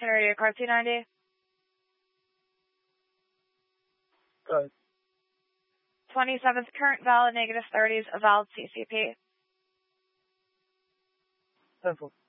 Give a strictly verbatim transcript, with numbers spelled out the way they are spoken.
Houston Radio Car two ninety. Good. twenty-seventh, current valid, negative thirties, a valid C C P. Simple.